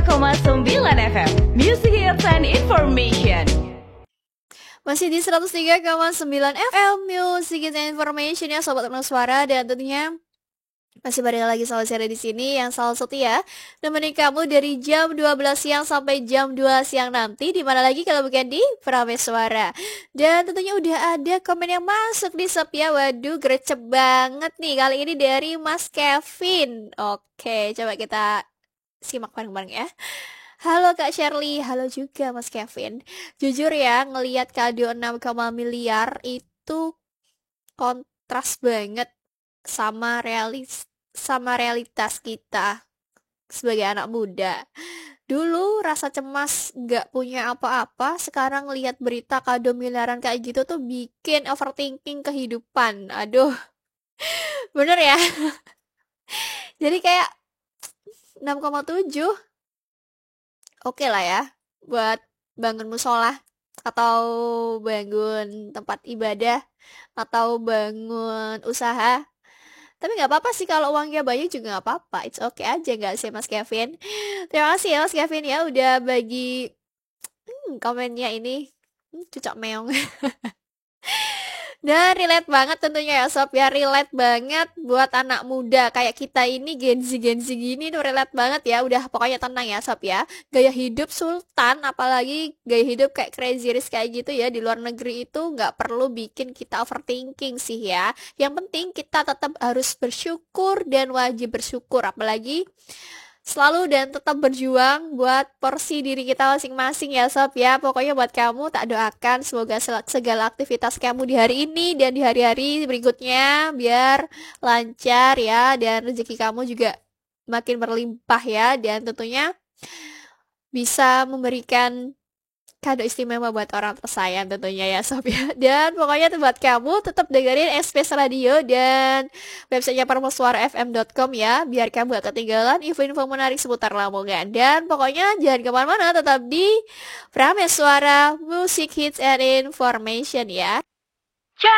103,9 FM Music Hits and Information. Masih di 103,9 FM Music and Information ya Sobat Tenang Suara, dan tentunya masih balik lagi sama saya di sini yang selalu setia nemenin kamu dari jam 12 siang sampai jam 2 siang nanti. Dimana lagi kalau bukan di Prames Suara. Dan tentunya udah ada komen yang masuk di Sop ya. Waduh, gercep banget nih. Kali ini dari Mas Kevin. Oke, coba kita simak bareng-bareng ya. Halo Kak Shirley, halo juga Mas Kevin. Jujur ya, ngelihat kado 6, miliar itu kontras banget sama realitas kita sebagai anak muda. Dulu rasa cemas gak punya apa-apa, sekarang lihat berita kado miliaran kayak gitu tuh bikin overthinking kehidupan. Aduh, bener ya. Jadi kayak 6,7 oke lah ya buat bangun musola atau bangun tempat ibadah atau bangun usaha. Tapi nggak apa-apa sih kalau uangnya banyak juga nggak apa-apa. It's okay aja nggak sih Mas Kevin? Terima kasih ya Mas Kevin ya udah bagi komennya ini. Cucok meong. Dan relate banget tentunya ya Sob ya, relate banget buat anak muda kayak kita ini Gen Z gini tuh relate banget ya. Udah pokoknya tenang ya Sob ya, gaya hidup sultan apalagi gaya hidup kayak Crazy Rich kayak gitu ya di luar negeri itu nggak perlu bikin kita overthinking sih ya. Yang penting kita tetap harus bersyukur dan wajib bersyukur, apalagi selalu dan tetap berjuang buat porsi diri kita masing-masing ya Sob ya. Pokoknya buat kamu tak doakan semoga segala aktivitas kamu di hari ini dan di hari-hari berikutnya biar lancar ya, dan rezeki kamu juga makin berlimpah ya, dan tentunya bisa memberikan kado istimewa buat orang tersayang tentunya ya Sob ya. Dan pokoknya buat kamu tetap dengerin SPS Radio dan websitenya parmoswarafm.com ya, biar kamu gak ketinggalan info-info menarik seputar Lamongan. Dan pokoknya jangan kemana-mana, tetap di Prames Suara Music Hits and Information ya.